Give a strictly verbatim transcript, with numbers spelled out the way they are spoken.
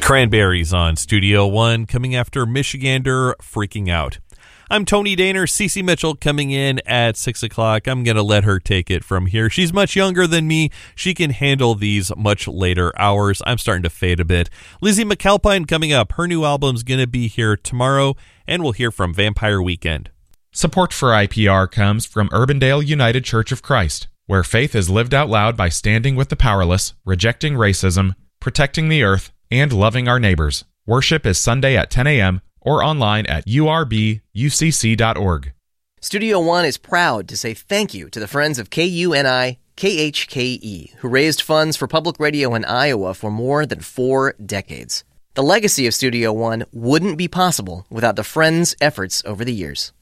Cranberries on Studio One, coming after Michigander Freaking Out. I'm Tony Daner. Cece Mitchell coming in at six o'clock. I'm going to let her take it from here. She's much younger than me. She can handle these much later hours. I'm starting to fade a bit. Lizzie McAlpine coming up. Her new album's going to be here tomorrow, and we'll hear from Vampire Weekend. Support for I P R comes from Urbandale United Church of Christ, where faith is lived out loud by standing with the powerless, rejecting racism, protecting the earth, and loving our neighbors. Worship is Sunday at ten a.m. or online at u r b u c c dot org. Studio One is proud to say thank you to the friends of K U N I K H K E, who raised funds for public radio in Iowa for more than four decades. The legacy of Studio One wouldn't be possible without the friends' efforts over the years.